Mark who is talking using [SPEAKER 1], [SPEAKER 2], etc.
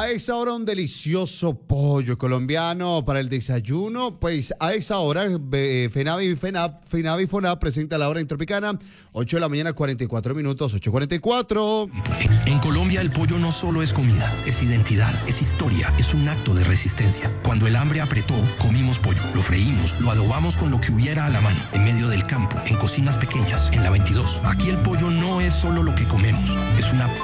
[SPEAKER 1] A esa hora un delicioso pollo colombiano para el desayuno. Pues a esa hora Fenavi Fonab presenta la hora en Tropicana, 8 de la mañana, 44 minutos, 8:44.
[SPEAKER 2] En Colombia el pollo no solo es comida, es identidad, es historia, es un acto de resistencia. Cuando el hambre apretó, comimos pollo, lo freímos, lo adobamos con lo que hubiera a la mano, en medio del campo, en cocinas pequeñas, en la 22. Aquí el pollo no es solo lo que comemos, es una